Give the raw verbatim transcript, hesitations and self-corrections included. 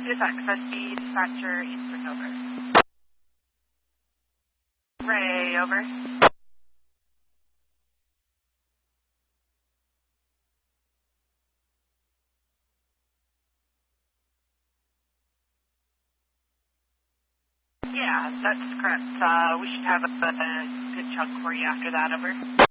Dispatch, S B dispatcher, Eastern, over. Ray, over. Yeah, that's correct. Uh, we should have a, a good chunk for you after that, over.